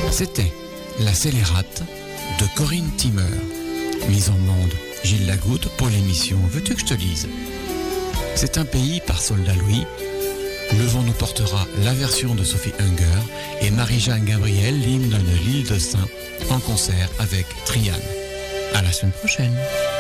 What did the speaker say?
C'était La Scélérate de Corinne Timmer. Mise en monde Gilles Lagoutte pour l'émission Veux-tu que je te lise? C'est un pays par Soldat Louis. Le vent nous portera la version de Sophie Hunger et Marie-Jeanne Gabriel, l'hymne de l'île de Saint, en concert avec Triane. À la semaine prochaine.